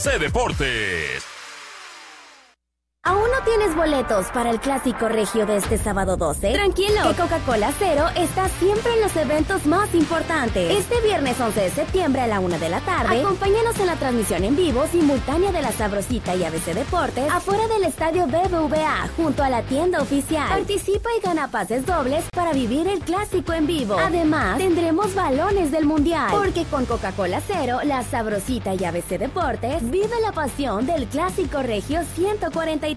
ABC Deportes. ¿Aún no tienes boletos para el Clásico Regio de este sábado 12? Tranquilo, que Coca-Cola Cero está siempre en los eventos más importantes. Este viernes 11 de septiembre a la 1 de la tarde, acompáñanos en la transmisión en vivo simultánea de La Sabrosita y ABC Deportes afuera del estadio BBVA, junto a la tienda oficial. Participa y gana pases dobles para vivir el Clásico en vivo. Además, tendremos balones del Mundial, porque con Coca-Cola Cero, La Sabrosita y ABC Deportes, vive la pasión del Clásico Regio 143.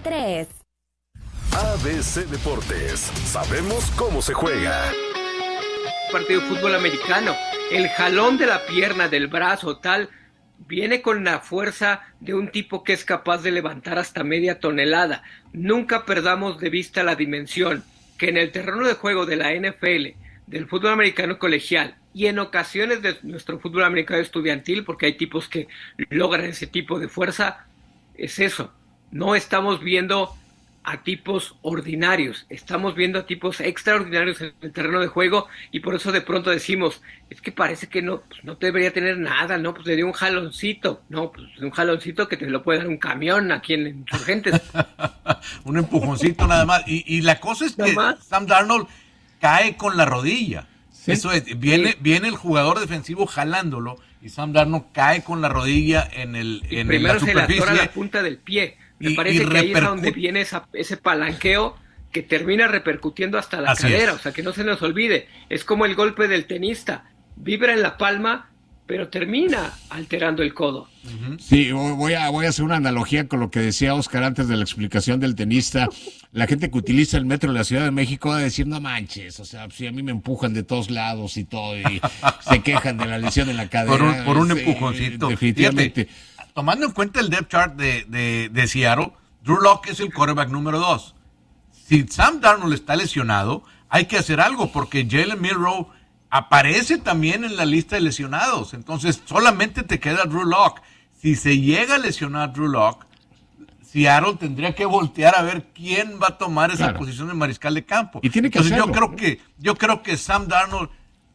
ABC Deportes, sabemos cómo se juega. Partido de fútbol americano, el jalón de la pierna, del brazo, tal, viene con la fuerza de un tipo que es capaz de levantar hasta media tonelada. Nunca perdamos de vista la dimensión que en el terreno de juego de la NFL, del fútbol americano colegial y en ocasiones de nuestro fútbol americano estudiantil, porque hay tipos que logran ese tipo de fuerza, es eso. No estamos viendo a tipos ordinarios, estamos viendo a tipos extraordinarios en el terreno de juego, y por eso de pronto decimos, es que parece que no, pues no debería tener nada, no, pues le dio un jaloncito, no, pues un jaloncito que te lo puede dar un camión aquí en Insurgentes. Un empujoncito nada más, y la cosa es que Sam Darnold cae con la rodilla. ¿Sí? Eso es, viene el jugador defensivo jalándolo, y Sam Darnold cae con la rodilla en primero la superficie. Se le atora la punta del pie. Me parece que ahí es donde viene ese palanqueo que termina repercutiendo hasta la cadera. O sea, que no se nos olvide. Es como el golpe del tenista. Vibra en la palma, pero termina alterando el codo. Sí, voy a hacer una analogía con lo que decía Oscar antes de la explicación del tenista. La gente que utiliza el metro de la Ciudad de México va a decir, no manches, o sea, si a mí me empujan de todos lados y todo, y se quejan de la lesión en la cadera. Por un empujoncito. Definitivamente. Fíjate, tomando en cuenta el depth chart de Seattle, Drew Lock es el quarterback número 2. Si Sam Darnold está lesionado, hay que hacer algo, porque Jalen Milroe aparece también en la lista de lesionados. Entonces, solamente te queda Drew Lock. Si se llega a lesionar Drew Lock, Seattle tendría que voltear a ver quién va a tomar esa posición de mariscal de campo. Y tiene que Entonces, hacerlo. yo creo que Sam Darnold,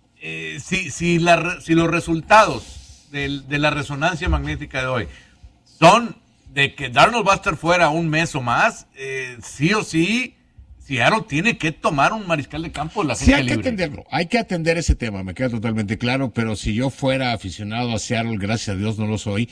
si los resultados de la resonancia magnética de hoy son de que Darnold va a estar fuera un mes o más, sí o sí, Seattle tiene que tomar un mariscal de campo de la agencia libre. Sí, hay que atenderlo, hay que atender ese tema, me queda totalmente claro, pero si yo fuera aficionado a Seattle, gracias a Dios no lo soy,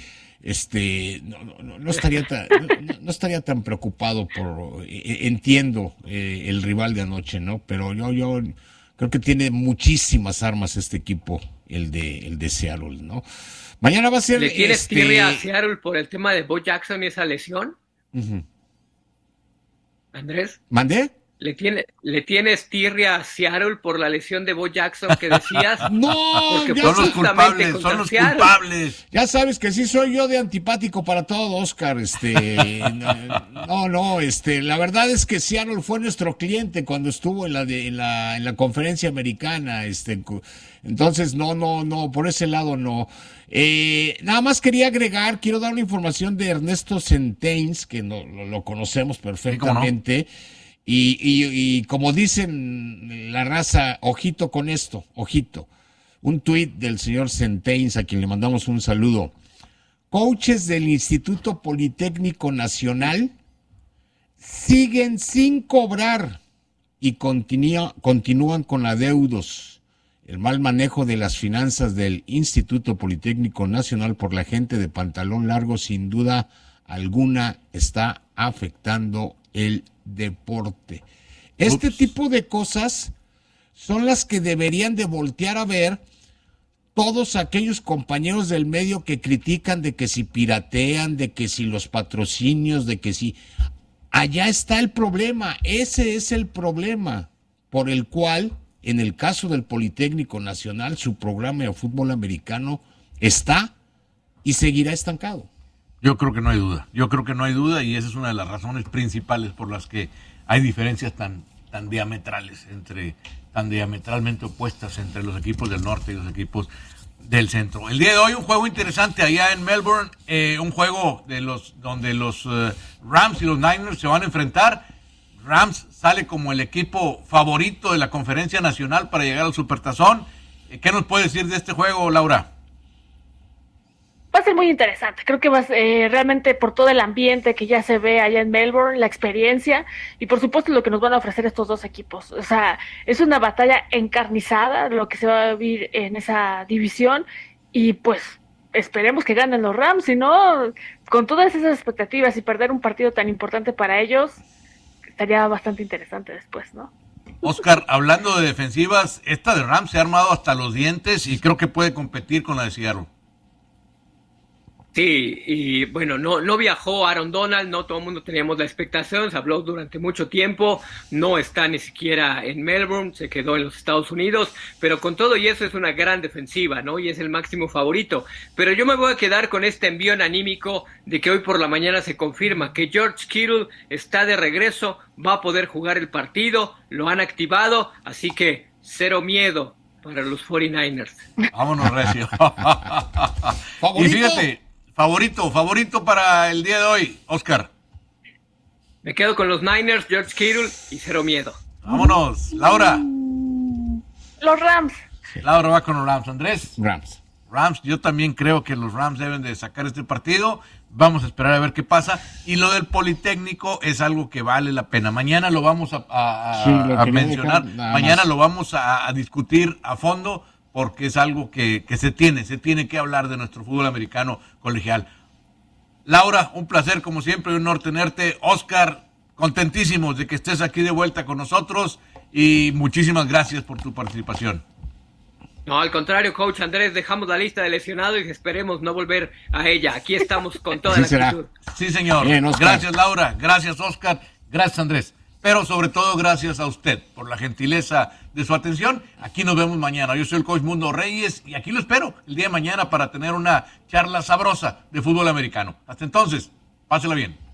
no estaría tan preocupado entiendo el rival de anoche, ¿no? Pero yo creo que tiene muchísimas armas este equipo, el de Seattle, ¿no? Mañana va a ser... ¿Le tienes tirria a Seattle por el tema de Bo Jackson y esa lesión? ¿Andrés? ¿Mandé? ¿Le tienes tirria a Seattle por la lesión de Bo Jackson que decías? No, porque son los culpables. Ya sabes que sí soy yo de antipático para todo, Oscar. La verdad es que Seattle fue nuestro cliente cuando estuvo en la conferencia americana. Entonces, no, por ese lado no. Nada más quiero dar una información de Ernesto Centeins, que lo conocemos perfectamente. Y como dicen la raza, ojito con esto, ojito. Un tuit del señor Centeins, a quien le mandamos un saludo. Coaches del Instituto Politécnico Nacional siguen sin cobrar y continúan con adeudos. El mal manejo de las finanzas del Instituto Politécnico Nacional por la gente de pantalón largo, sin duda alguna, está afectando el deporte. Este tipo de cosas son las que deberían de voltear a ver todos aquellos compañeros del medio que critican de que si piratean, de que si los patrocinios, de que si... Allá está el problema, ese es el problema por el cual, en el caso del Politécnico Nacional, su programa de fútbol americano está y seguirá estancado. Yo creo que no hay duda, y esa es una de las razones principales por las que hay diferencias tan diametralmente opuestas entre los equipos del norte y los equipos del centro. El día de hoy un juego interesante allá en Melbourne, un juego donde los Rams y los Niners se van a enfrentar. Rams sale como el equipo favorito de la Conferencia Nacional para llegar al Supertazón. ¿Qué nos puede decir de este juego, Laura? Va a ser muy interesante, creo que realmente por todo el ambiente que ya se ve allá en Melbourne, la experiencia y por supuesto lo que nos van a ofrecer estos dos equipos. O sea, es una batalla encarnizada lo que se va a vivir en esa división y pues esperemos que ganen los Rams, si no, con todas esas expectativas y perder un partido tan importante para ellos, estaría bastante interesante después, ¿no? Oscar, hablando de defensivas, esta de Rams se ha armado hasta los dientes y creo que puede competir con la de Seattle. Sí, y bueno, no viajó Aaron Donald, no todo el mundo teníamos la expectación, se habló durante mucho tiempo, no está ni siquiera en Melbourne, se quedó en los Estados Unidos, pero con todo y eso es una gran defensiva, ¿no? Y es el máximo favorito. Pero yo me voy a quedar con este envión anímico de que hoy por la mañana se confirma que George Kittle está de regreso, va a poder jugar el partido, lo han activado, así que cero miedo para los 49ers. Vámonos, recio. Y fíjate, favorito para el día de hoy, Oscar. Me quedo con los Niners, George Kittle y cero miedo. Vámonos, Laura. Los Rams. Laura va con los Rams. Andrés. Rams, yo también creo que los Rams deben de sacar este partido. Vamos a esperar a ver qué pasa. Y lo del Politécnico es algo que vale la pena. Mañana lo vamos a mencionar. Mañana lo vamos a discutir a fondo porque es algo que se tiene que hablar de nuestro fútbol americano colegial. Laura, un placer como siempre, un honor tenerte. Oscar, contentísimos de que estés aquí de vuelta con nosotros y muchísimas gracias por tu participación. No, al contrario, coach Andrés, dejamos la lista de lesionados y esperemos no volver a ella. Aquí estamos con toda la actitud. Sí, señor. Bien, gracias, Laura. Gracias, Oscar. Gracias, Andrés. Pero sobre todo gracias a usted por la gentileza de su atención. Aquí nos vemos mañana. Yo soy el coach Mundo Reyes y aquí lo espero el día de mañana para tener una charla sabrosa de fútbol americano. Hasta entonces, pásela bien.